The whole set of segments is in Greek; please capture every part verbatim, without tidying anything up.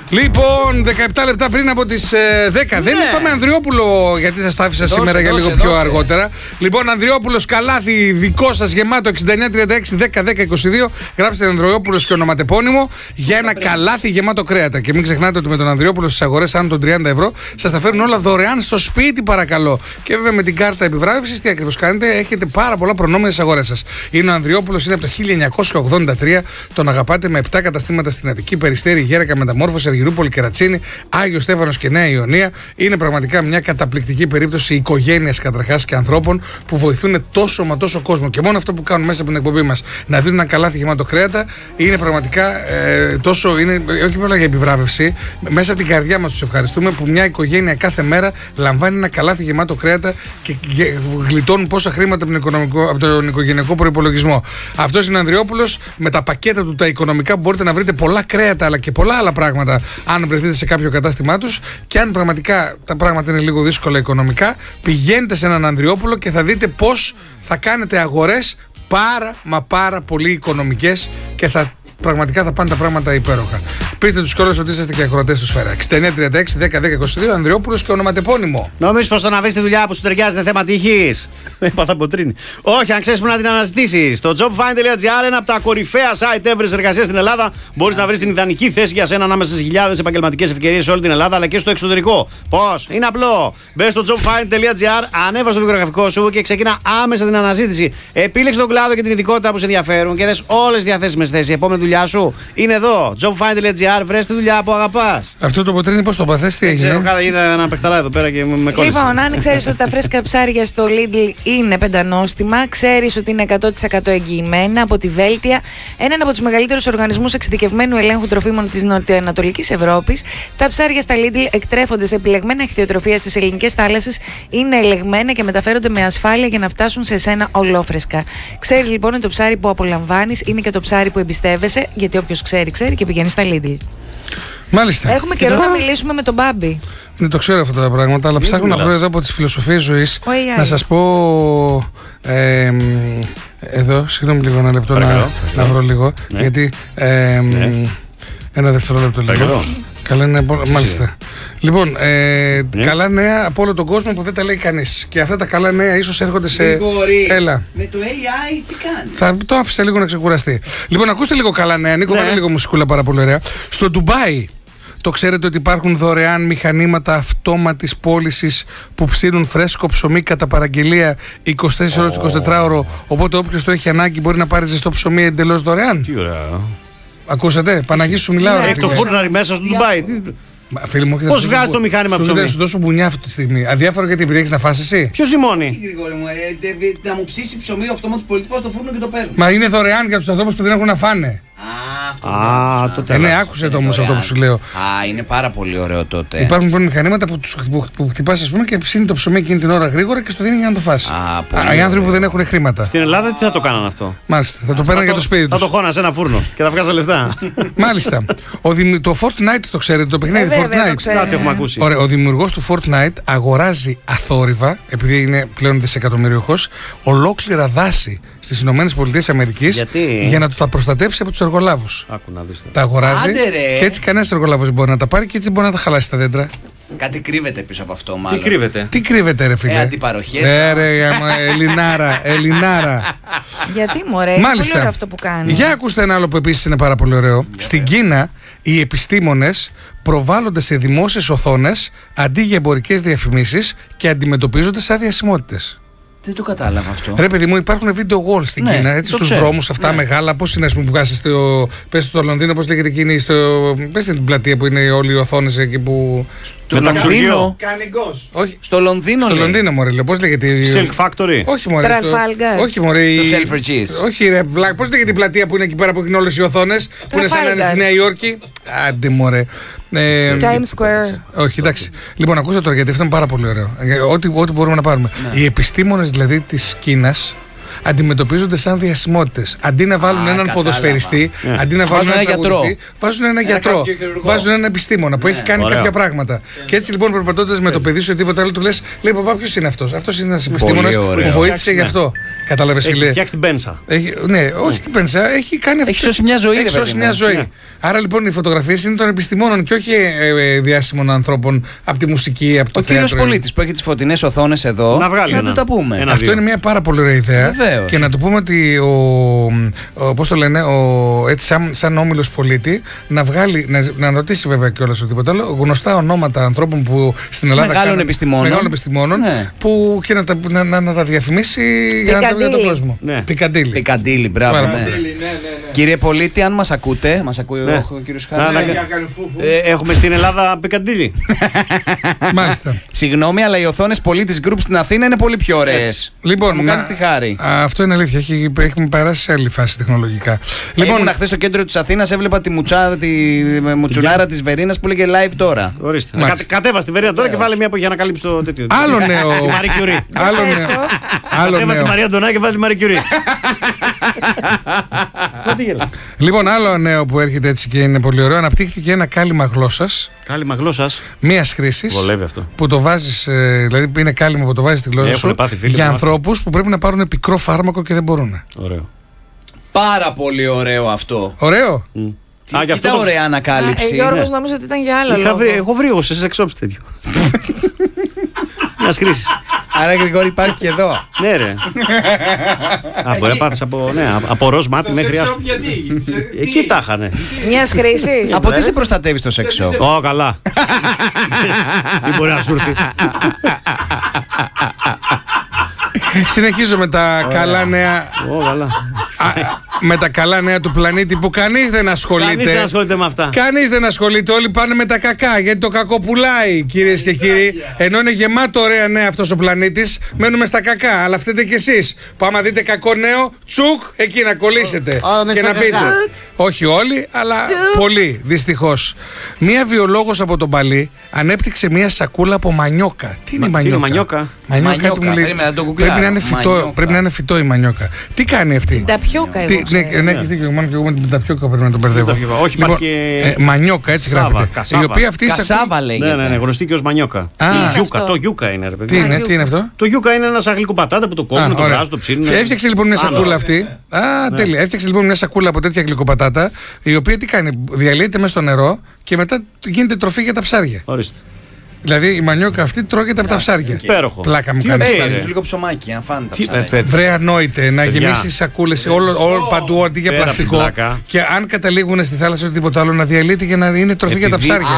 Λοιπόν, δεκαεπτά λεπτά πριν από τις ε, δέκα. Ναι. Δεν είπαμε Ανδριόπουλο, γιατί σας τα άφησα δώσε, σήμερα δώσε, για λίγο δώσε. πιο αργότερα. Λοιπόν, Ανδριόπουλος, καλάθι δικό σας γεμάτο εξήντα εννιά τριάντα έξι δέκα δέκα είκοσι δύο. Γράψτε Ανδριόπουλος και ονοματεπώνυμο για ένα πρέπει. καλάθι γεμάτο κρέατα. Και μην ξεχνάτε ότι με τον Ανδριόπουλο στις αγορές άνω των τριάντα ευρώ σας τα φέρνουν όλα δωρεάν στο σπίτι, παρακαλώ. Και βέβαια με την κάρτα επιβράβευσης, τι ακριβώς κάνετε, έχετε πάρα πολλά προνόμια στις αγορές σας. Είναι ο Ανδριόπουλος, είναι από το χίλια εννιακόσια ογδόντα τρία. Τον αγαπάτε με επτά καταστήματα στην Αττική, Περιστέρη, Γέρακα, Μεταμόρφωση, Αργυρούπολη, Κερατσίνη, Άγιος Στέφανος και Νέα Ιωνία. Είναι πραγματικά μια καταπληκτική περίπτωση οικογένειας καταρχάς και ανθρώπων που βοηθούν τόσο μα τόσο κόσμο. Και μόνο αυτό που κάνουν μέσα από την εκπομπή μας, να δίνουν ένα καλάθι γεμάτο κρέατα, είναι πραγματικά ε, τόσο. Είναι, όχι μόνο για επιβράβευση, μέσα από την καρδιά μας τους ευχαριστούμε που μια οικογένεια κάθε μέρα λαμβάνει ένα καλάθι γεμάτο κρέατα και γλιτώνουν πόσα χρήματα από τον, από τον οικογενειακό προϋπολογισμό. Αυτός είναι ο Ανδριόπουλος, με τα πακέτα του τα οικονομικά που μπορείτε να βρείτε πολλά κρέατα αλλά και πολλά άλλα πράγματα αν βρεθείτε σε κάποιο κατάστημά τους. Και αν πραγματικά τα πράγματα είναι λίγο δύσκολα οικονομικά, πηγαίνετε σε έναν Ανδριόπουλο και θα δείτε πώς θα κάνετε αγορές πάρα μα πάρα πολύ οικονομικές και θα πραγματικά θα πάνε τα πράγματα υπέροχα. Πείτε τους κιόλας ότι είσαστε και ακροατές του Σφαίρα. εξήντα εννιά τριάντα έξι δέκα δέκα είκοσι δύο, Ανδριόπουλος και ονοματεπώνυμο. Νομίζεις πως το να βρεις τη δουλειά που σου ταιριάζει είναι θέμα τύχης? Έπαθα ποτρίνη. Όχι, αν ξέρεις που να την αναζητήσεις. Το jobfind τελεία gr, ένα από τα κορυφαία site έβρεσης εργασίας στην Ελλάδα. Μπορείς να βρεις την ιδανική θέση για σένα ανάμεσα στις χιλιάδες επαγγελματικές ευκαιρίες σε όλη την Ελλάδα αλλά και στο εξωτερικό. Πώς? Είναι απλό. Μπες στο jobfind τελεία gr, ανέβα στο βιογραφικό σου και ξεκινά άμεσα την αναζήτηση. Επίλεξε τον κλάδο και την ειδικότητα που σε ενδιαφέρουν και δες όλες τις διαθέσιμες θέσεις. Επόμενη δουλειά σου είναι εδώ. jobfind τελεία gr, βρες τη δουλειά που αγαπάς. Αυτό το ποτρίνι πώς το παθές, τι έγινε? Ξέρω, κάθε είδα ένα παιχταρά εδώ πέρα και με κόλλησε. Λοιπόν, αν ξέρεις ότι τα φρέσκα ψάρια στο Lidl είναι πεντανόστιμα, ξέρεις ότι είναι εκατό τοις εκατό εγγυημένα από τη Βέλτια, έναν από τους μεγαλύτερους οργανισμούς εξειδικευμένου ελέγχου τροφίμων της Νοτιοανατολικής Ευρώπης, τα ψάρια στα Lidl εκτρέφονται σε επιλεγμένα ηχθειοτροφία στις ελληνικές θάλασσες, είναι ελεγμένα και μεταφέρονται με ασφάλεια για να φτάσουν σε εσένα ολόφρεσκα. Ξέρεις λοιπόν ότι το ψάρι που απολαμβάνεις είναι και το ψάρι που εμπιστεύεσαι, γιατί όποιος ξέρει, ξέρει και πηγαίνει στα Lidl. Μάλιστα. Έχουμε καιρό να μιλήσουμε με τον Μπάμπη. Δεν το ξέρω αυτά τα πράγματα, αλλά ψάχνω να βρω εδώ από τις φιλοσοφίες ζωής να σας πω. Ε, εδώ, συγγνώμη λίγο ένα λεπτό να, να βρω λίγο. Ναι. Γιατί. Ε, ναι. Ένα δευτερόλεπτο λίγο. Καλά νέα, μάλιστα. Λοιπόν, ε, ναι. καλά νέα από όλο τον κόσμο που δεν τα λέει κανείς. Και αυτά τα καλά νέα ίσως έρχονται σε. Γρηγορή. Έλα. Με το έι άι τι κάνει? Θα το άφησα λίγο να ξεκουραστεί. Λοιπόν, ακούστε λίγο καλά νέα. Νίκο, ναι. βάλε λίγο μουσικούλα πάρα πολύ ωραία. Στο Ντουμπάι, το ξέρετε ότι υπάρχουν δωρεάν μηχανήματα αυτόματης πώλησης που ψήνουν φρέσκο ψωμί κατά παραγγελία είκοσι τέσσερις ώρες το εικοσιτετράωρο. Οπότε όποιος το έχει ανάγκη μπορεί να πάρει ζεστό ψωμί εντελώς δωρεάν. Τι ωραία. Ακούσατε, Παναγί σου μιλάω. Έχει το φούρναρι μέσα στο Ντουμπάι. Πώς βγάζει το μηχάνημα ψωμί? Σου σου δώσω μπουνιά αυτή τη στιγμή. Αδιάφορο γιατί επειδή έχεις να φας εσύ. Ποιο ζυμώνει? Τι Γρηγόρη μου, ε, να μου ψήσει ψωμί ο αυτόματος πολιτής, πάω στο φούρνο και το παίρνω. Μα είναι δωρεάν για τους ανθρώπους που δεν έχουν να φάνε. Α, αυτό Α, το τέλος. Ναι, άκουσε το όμως αυτό που σου λέω. Α, είναι πάρα πολύ ωραίο τότε. Υπάρχουν λοιπόν μηχανήματα που, που, που χτυπάς, ας πούμε, και ψήνει το ψωμί εκείνη την ώρα γρήγορα και στο δίνει για να το φας. Α, οι άνθρωποι που δεν έχουν χρήματα. Στην Ελλάδα τι θα το κάνανε αυτό? Μάλιστα, θα το παίρνουν για το σπίτι τους. Θα το χώναν σε ένα φούρνο και θα βγάζα λεφτά. Μάλιστα. Το Fortnite το ξέρετε, το παιχνίδι Fortnite. Ωραία, ο δημιουργός του Fortnite αγοράζει αθόρυβα, επειδή είναι πλέον δισεκατομμυριούχος, ολόκληρα δάση στις Ηνωμένες Πολιτείες Αμερικής για να το τα προστατεύσει από τους εργολάβους. Άκου να δεις. Τα αγοράζει. Άντε, και έτσι κανένας εργολάβος μπορεί να τα πάρει και έτσι μπορεί να τα χαλάσει τα δέντρα. Κάτι κρύβεται πίσω από αυτό, μάλλον. Τι κρύβεται? Τι κρύβεται, ρε φίλε? Ε, αντιπαροχές. Ε, ρε, Ελληνάρα, Ελληνάρα. Γιατί μωρέ, είναι πολύ ωραίο αυτό που κάνει. Για ακούστε ένα άλλο που επίσης είναι πάρα πολύ ωραίο. Στην Κίνα, οι επιστήμονες προβάλλονται σε δημόσιες οθόνες αντί για εμπορικές διαφημίσεις και αντιμετωπίζονται σαν διασημότητες. Δεν το κατάλαβα αυτό. Ρε παιδί μου, υπάρχουν video walls στην ναι, Κίνα, έτσι, στους ξέρω. δρόμους αυτά ναι. μεγάλα. Πώς είναι, ας πούμε, που βγάζεις στο, πες στο Λονδίνο, πώς λέγεται εκείνη, στο, πες την πλατεία που είναι όλοι οι οθόνες εκεί που... Στο Λονδίνο. Κανικός. Όχι. Στο Λονδίνο, Στο Λονδίνο, μωρέ, λέει, πώς λέγεται... Silk Factory. Όχι, μωρέ. Trafalgar. Όχι, μωρέ. Το Selfridges. Όχι, ρε, βλά, πώς λέγεται η πλατεία που είναι εκεί πέρα που έχουν όλες οι οθόνες, που είναι σαν να είναι στη Νέα Υόρκη. Άντε, μωρέ. Ε, Times Square. Όχι, εντάξει. Λοιπόν, ακούστε τώρα γιατί αυτό είναι πάρα πολύ ωραίο. Ό,τι, ό,τι μπορούμε να πάρουμε. Ναι. Οι επιστήμονες δηλαδή της Κίνας αντιμετωπίζονται σαν διασημότητες. Αντί να βάλουν Α, έναν κατάλαβα. ποδοσφαιριστή, Yeah. αντί να βάλουν Βάζουν έναν ένα τραγουδιστή, γιατρό. βάζουν ένα Ένα γιατρό. καρδιοχειρουργό. Βάζουν έναν επιστήμονα που έχει κάνει Ωραίο. κάποια πράγματα. Και έτσι λοιπόν περπατώντας με το παιδί σου ή τίποτα άλλο, του λες, λέει παπά, ποιος είναι αυτός? Αυτός είναι ένας επιστήμονας ωραίο. που βοήθησε γι' Ναι. αυτό. Κατάλαβες, Έχει φίλε. φτιάξει την πένσα. Έχει, ναι, όχι την πένσα, έχει κάνει Έχει σώσει μια ζωή, Έχει ρε σώσει παιδί μια μου. ζωή. Ναι. Άρα λοιπόν οι φωτογραφίες είναι των επιστημόνων και όχι ε, ε, διάσημων ανθρώπων από τη μουσική, από το Ο κύριος θέατρο. πολίτης που έχει τις φωτεινές οθόνες εδώ. Να βγάλει να ένα. του τα πούμε. Ένα. Αυτό δύο. είναι μια πάρα πολύ ωραία ιδέα. Βεβαίως. Και να του πούμε ότι ο, ο, πώς το λένε, ο, έτσι σαν, σαν όμιλος πολίτη να βγάλει, να, να ρωτήσει βέβαια κιόλας οτιδήποτε άλλο, γνωστά ονόματα ανθρώπων που στην Ελλάδα Μεγάλων κάνουν- επιστημόνων. μεγάλων επιστημόνων Ναι. που και να τα, να, να, να τα διαφημίσει για να τα πει για τον Πικαντήλι. κόσμο. Ναι. Πικαντήλι. Πικαντήλι, μπράβο. Πάρα Ναι. πολύ. Κύριε πολίτη, αν μας ακούτε, μας ακούει Ναι. ο κύριος Να, Χάρης. να- Ε, έχουμε στην Ελλάδα πικαντήλι. Μάλιστα. Συγγνώμη, αλλά οι οθόνες πολίτης group στην Αθήνα είναι πολύ πιο ωραίες. Λοιπόν, Θα μου να- κάνεις τη χάρη. Α, αυτό είναι αλήθεια. Έχει, έχουμε περάσει σε άλλη φάση τεχνολογικά. Λοιπόν, ήμουν χθες στο κέντρο της Αθήνας, έβλεπα τη, μουτσάρα, τη μουτσουνάρα της Βερίνας που λέγε live τώρα. Ορίστε. Μάλιστα. Κατε- Κατέβα στη Βερία τώρα και βάλε μια που για να καλύψει το τέτοιο. άλλο νέο. Τη Μαρή Κιουρί. άλλο νέο. άλλο Κατέβα στη νέο. Μαρία Αντωνάκη και βάλε τη Μαρή Κιουρί. Μα τι γελά. Λοιπόν, άλλο νέο που έρχεται έτσι και είναι πολύ ωραίο. Αναπτύχθηκε ένα κάλυμα γλώσσας Κάλυμα γλώσσα. μία χρήση. Βολεύει αυτό. Που το βάζεις, ε, δηλαδή είναι κάλυμα που το βάζεις στη γλώσσα Έχουν σου πάθει φίλοι για μου ανθρώπους που πρέπει να πάρουν πικρό φάρμακο και δεν μπορούν. Ωραίο. Πάρα πολύ ωραίο αυτό. Ωραίο. Α, γι' Κοίτα αυτό το- ωραία Ε, ανακάλυψη. Γιώργος Ναι. νόμιζε ότι ήταν για άλλο Είχα λόγο. βρει, έχω βρει εγώ σε σεξ shop τέτοιο. Μια χρήση. Άρα Γρηγόρη υπάρχει και εδώ. Ναι, ρε. Α, μπορεί να πάθεις από, ναι, από ροζ μάτι μέχρι άσπρο. γιατί. Εκεί τα είχανε. Μιας χρήσης. Από τι σε προστατεύει το σεξ shop? Ω, καλά. Τι μπορεί να σου έρθει. Συνεχίζω με τα καλά νέα. Ω, καλά. Α, με τα καλά νέα του πλανήτη που κανείς δεν ασχολείται. Κανείς δεν ασχολείται με αυτά. Κανείς δεν ασχολείται, όλοι πάνε με τα κακά. Γιατί το κακό πουλάει, κυρίες και κύριοι. Ενώ είναι γεμάτο ωραία νέα αυτός ο πλανήτης, μένουμε στα κακά. Αλλά φταίτε κι εσείς. Που άμα δείτε κακό νέο, τσουκ, εκεί να κολλήσετε. Πάμε Και στα να πείτε. κακά. Όχι όλοι, αλλά πολλοί, δυστυχώς. Μία βιολόγος από τον Παλί ανέπτυξε μία σακούλα από μανιόκα. Τι είναι η Μα- τι είναι μανιόκα? μανιόκα? Μανιόκα, Μανιόκα, τι μου λέει. περίμενα να το Πρέπει να είναι γκουγκλάρω. φυτό, Μανιόκα. πρέπει να είναι φυτό η μανιόκα. Τι κάνει αυτή? Τα πιόκα Τι, εγώ ναι, ξέρω. ναι, έχεις δίκιο. Μόνο και εγώ με την ταπιόκα πρέπει να τον μπερδεύω. ταπιόκα. Όχι, Λοιπόν, υπάρχει και- ε, μανιόκα, έτσι Σάβα, γράφεται. κασάβα. Η οποία αυτή η Κασάβα σακούλα- λέγεται. Ναι, ναι, ναι, γνωστή και ως μανιόκα. Α, είναι Γιούκα, αυτό? το γιούκα είναι, ρε παιδί. τι είναι, τι είναι αυτό? Το γιούκα είναι ένα αγγλικό πατάτα που το κόβουν, το ωραία. βράζουν, το ψήνουν. Έφτιαξε λοιπόν μια Άλλο. σακούλα αυτή. Α, τέλεια. Έφτιαξε λοιπόν μια σακούλα από τέτοια γλυκοπατάτα, η οποία τι κάνει, διαλύεται μέσα στο νερό και μετά γίνεται τροφή για τα ψάρια. Ορίστε. Δηλαδή η μανιόκα αυτή τρώγεται από τα ψάρια. Υπέροχο. Πλάκα μου Τι κάνει. ωραία, Κάνεις ρε. λίγο ψωμάκι, αν φάνε τα Τι- ψάρια. ε, παι- Βρε ανόητε να Παιδιά. γεμίσει σακούλε όλο, όλο παντού αντί για Πέρα από την πλαστικό. πλάκα. Και αν καταλήγουν στη θάλασσα ή οτιδήποτε άλλο να διαλύεται για να είναι τροφή για τα Επειδή- ψάρια.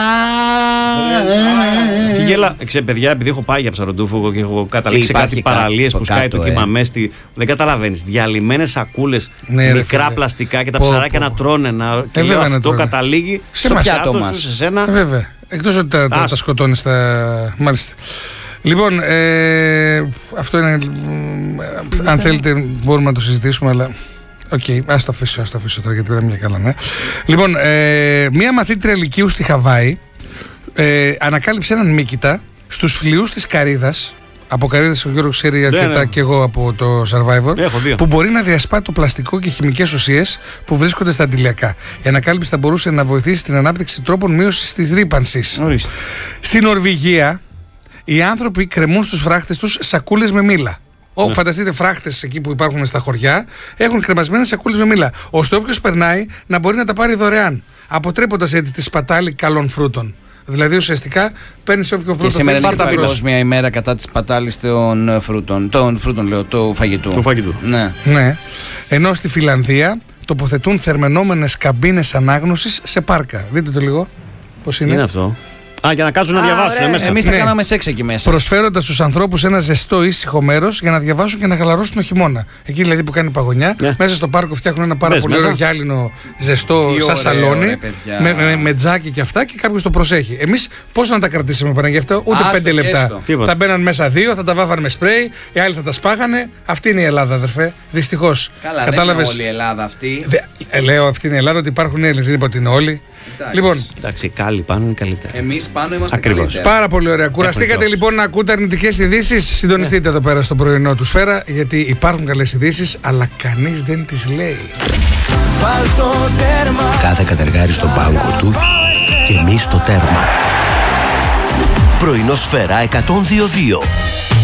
Τι γέλα, ξέρετε, παιδιά, επειδή έχω πάει για ψαροντούφο και έχω καταλήξει σε Υπάρχει κάτι κάτω, παραλίες που σκάει κάτω, το κύμα ε. μέσα στη. Δεν καταλαβαίνει. Διαλυμένες σακούλες, Ναι, ρε, μικρά φίλε. πλαστικά και τα Πω, ψαράκια πω, να πω. τρώνε. Να... Και Ε, λέω, βέβαια να αυτό τρώνε. καταλήγει Σε στο πιάτο πιάτο μας. σου, σε σένα. Ε, βέβαια. Εκτός ότι τα, τα, Άστο. τα σκοτώνει στα. Μάλιστα. Λοιπόν, ε, αυτό είναι. μ, ε, αν θέλετε, μπορούμε να το συζητήσουμε, αλλά. Οκ, okay, ας το αφήσω, ας το αφήσω τώρα γιατί δεν είναι μια καλά, ναι. Λοιπόν, ε, μία μαθήτρια λυκείου στη Χαβάη ε, ανακάλυψε έναν μύκητα στους φλοιούς της Καρύδας. Από Καρύδας ο Γιώργος ξέρει αρκετά ναι. και εγώ από το Survivor. Έχω δύο. Που μπορεί να διασπά το πλαστικό και χημικές ουσίες που βρίσκονται στα αντιλιακά. Η ανακάλυψη θα μπορούσε να βοηθήσει στην ανάπτυξη τρόπων μείωσης της ρύπανσης. Ορίστε. Στην Νορβηγία, οι άνθρωποι κρεμούν στους φράχτες τους σακούλες με μήλα. Όπου φανταστείτε φράχτες εκεί που υπάρχουν στα χωριά, έχουν κρεμασμένες σακούλες με μήλα. Ώστε όποιος περνάει να μπορεί να τα πάρει δωρεάν. Αποτρέποντας έτσι τη σπατάλη καλών φρούτων. Δηλαδή ουσιαστικά παίρνει όποιο φρούτο Και σήμερα είναι θέλεις και και το τρως. παγκόσμια ημέρα κατά της πατάλης των ε, φρούτων. Των φρούτων, λέω, του φαγητού. Του φαγητού. Ναι. Ναι. Ενώ στη Φιλανδία τοποθετούν θερμαινόμενες καμπίνες ανάγνωσης σε πάρκα. Δείτε το λίγο. Πώς Τι είναι. είναι αυτό. Α, για να κάτσουν να Α, διαβάσουν ωραία. μέσα. Εμείς τα Ναι. κάναμε σεξ εκεί μέσα. Προσφέροντας στους ανθρώπους ένα ζεστό ήσυχο μέρος για να διαβάσουν και να χαλαρώσουν το χειμώνα. Εκεί δηλαδή που κάνει παγωνιά, Ναι. μέσα στο πάρκο φτιάχνουν ένα πάρα Μπες πολύ μέσα. ωραίο γυάλινο ζεστό Τι σαν ωραίο, σαλόνι ρε, παιδιά. με, με, με τζάκι και αυτά και κάποιος το προσέχει. Εμείς πώς να τα κρατήσουμε Παναγία αυτά, ούτε Άστο, πέντε λεπτά. έστω. Τίποτα. Θα μπαίναν μέσα δύο, θα τα βάφαν με σπρέι, οι άλλοι θα τα σπάγανε. Αυτή είναι η Ελλάδα, αδερφέ. Δυστυχώς. Καλά, δεν είναι όλη η Ελλάδα αυτή. Δε, ε, λέω αυτή είναι η Ελλάδα ότι υπάρχουν Έλληνες, δεν είπα ότι είναι όλοι. Λοιπόν, εντάξει, οι Κάλλοι πάνω είναι καλύτερα. Εμείς πάνω είμαστε Ακριβώς. καλύτερα. πάρα πολύ ωραία. Κουραστήκατε λοιπόν να ακούτε αρνητικές ειδήσεις. Συντονιστείτε εδώ πέρα στο πρωινό του Σφαίρα, γιατί υπάρχουν καλές ειδήσεις, αλλά κανείς δεν τις λέει. Κάθε κατεργάρι στον πάγκο του και εμείς στο τέρμα. Πρωινό Σφαίρα εκατόν δύο δύο.